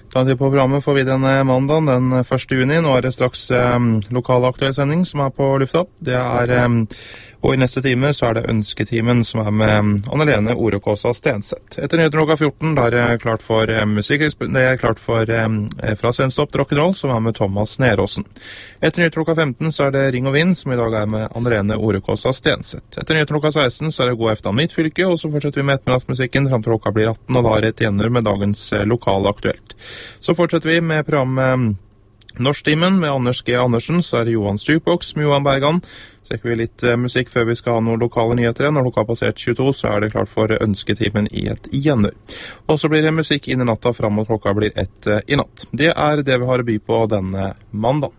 Da til på programmet får vi denne mandagen den 1. juni. Nå er det straks lokalaktuell sending som er på lufta. Det er, og i neste time så er det Ønsketimen som er med Anne-Lene Orekåsa Stenseth. Etter nyheter klokka 14, da er det klart for musikk, det er klart for fra Svenstopp Rock'n'Roll som er med Thomas Neråsen. Etter nyheter klokka 15 så er det Ring og Vind som i dag er med Anne-Lene Orekåsa Stenseth. Etter nyheter klokka 16 så er det God eftermiddag mitt fylke, og så fortsetter vi med ettermiddagsmusikken frem til klokka blir 18, og da er det et gjenhør med dagens lokale aktuelt. Så fortsetter vi med programmet Norsktimen med Anders G. Andersen, så er det Johan Jukebox med Johan Bergan. Så rekker vi litt musikk før vi skal ha noen lokale nyheter igjen. Når klokka har passert 22, så er det klart for Ønsketimen i et gjenhør. Og så blir det musikk inn i natta frem mot klokka blir 1 i natt. Det er det vi har å by på denne mandag.